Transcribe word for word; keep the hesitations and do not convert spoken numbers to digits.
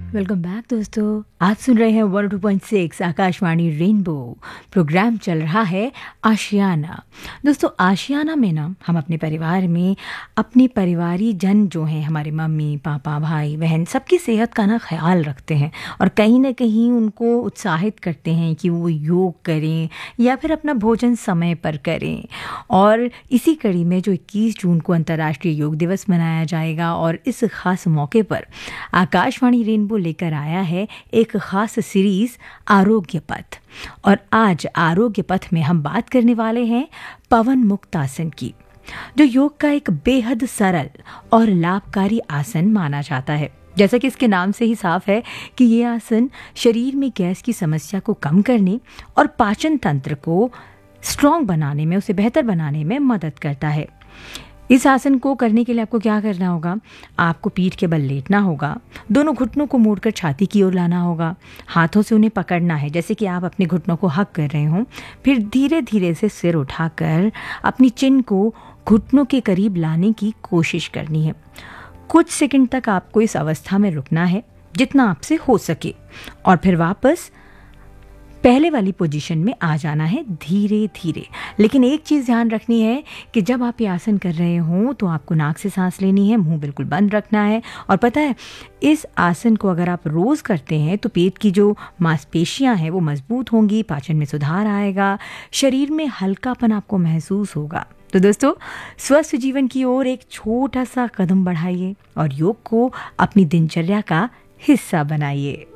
Welcome back दोस्तों। आज सुन रहे हैं one two point six Akashvani rainbow. Programme चल रहा है आशियाना। दोस्तों आशियाना में ना हम अपने परिवार में अपने परिवारी जन जो हैं, हमारे मम्मी पापा भाई बहन, सबकी सेहत का ना ख्याल रखते हैं और कहीं ना कहीं उनको उत्साहित करते हैं कि वो योग करें या फिर अपना भोजन समय पर करें। और इसी कड़ी में जो इक्कीस जून को अंतर्राष्ट्रीय योग दिवस मनाया जाएगा और इस खास मौके पर आकाशवाणी रेनबो लेकर आया है एक खास सीरीज आरोग्य पथ। और आज आरोग्य पथ में हम बात करने वाले हैं पवन मुक्त आसन की, जो योग का एक बेहद सरल और लाभकारी आसन माना जाता है। जैसा कि इसके नाम से ही साफ है कि ये आसन शरीर में गैस की समस्या को कम करने और पाचन तंत्र को स्ट्रॉन्ग बनाने में, उसे बेहतर बनाने में मदद करता है। इस आसन को करने के लिए आपको क्या करना होगा? आपको पीठ के बल लेटना होगा, दोनों घुटनों को मोड़कर छाती की ओर लाना होगा, हाथों से उन्हें पकड़ना है जैसे कि आप अपने घुटनों को हक कर रहे हों। फिर धीरे धीरे से सिर उठाकर अपनी चिन को घुटनों के करीब लाने की कोशिश करनी है। कुछ सेकंड तक आपको इस अवस्था में रुकना है जितना आपसे हो सके, और फिर वापस पहले वाली पोजीशन में आ जाना है धीरे धीरे। लेकिन एक चीज़ ध्यान रखनी है कि जब आप ये आसन कर रहे हों तो आपको नाक से सांस लेनी है, मुंह बिल्कुल बंद रखना है। और पता है, इस आसन को अगर आप रोज़ करते हैं तो पेट की जो मांसपेशियां हैं वो मजबूत होंगी, पाचन में सुधार आएगा, शरीर में हल्कापन आपको महसूस होगा। तो दोस्तों, स्वस्थ जीवन की ओर एक छोटा सा कदम बढ़ाइए और योग को अपनी दिनचर्या का हिस्सा बनाइए।